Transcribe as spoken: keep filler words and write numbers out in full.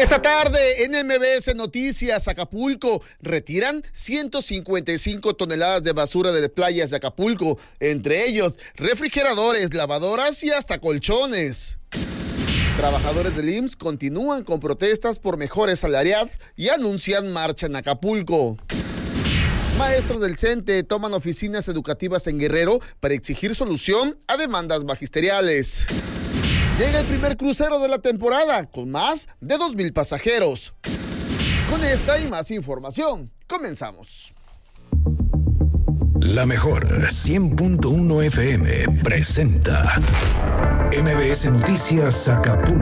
Esta tarde en M B S Noticias, Acapulco, retiran ciento cincuenta y cinco toneladas de basura de playas de Acapulco, entre ellos refrigeradores, lavadoras y hasta colchones. Trabajadores del I M S S continúan con protestas por mejores salariales y anuncian marcha en Acapulco. Maestros del CENTE toman oficinas educativas en Guerrero para exigir solución a demandas magisteriales. Llega el primer crucero de la temporada, con más de dos mil pasajeros. Con esta y más información, comenzamos. La mejor cien punto uno F M presenta M B S Noticias Acapulco.